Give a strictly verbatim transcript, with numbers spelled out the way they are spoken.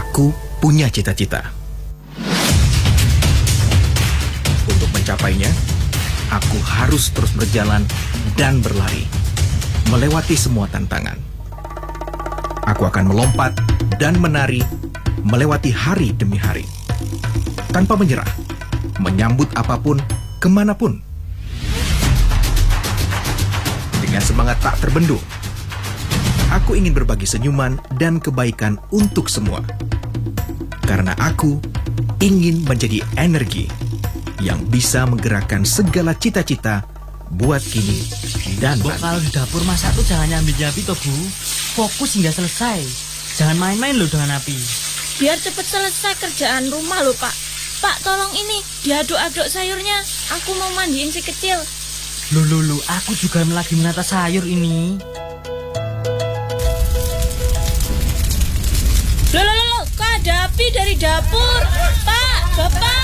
Aku punya cita-cita. Untuk mencapainya, aku harus terus berjalan dan berlari, melewati semua tantangan. Aku akan melompat dan menari, melewati hari demi hari, tanpa menyerah, menyambut apapun, kemanapun. Dengan semangat tak terbendung, aku ingin berbagi senyuman dan kebaikan untuk semua. Karena aku ingin menjadi energi yang bisa menggerakkan segala cita-cita buat kini dan Bu, nanti. kalau di dapur masak tuh jangan nyambi-nyambi toh, Bu. Fokus hingga selesai. Jangan main-main loh dengan api. Biar cepat selesai kerjaan rumah loh, Pak. Pak, tolong ini, diaduk-aduk sayurnya. Aku mau mandiin si kecil. Loh, loh, loh, aku juga lagi menata sayur ini. Loh, loh, loh, kok ada api dari dapur? Pak, Bapak.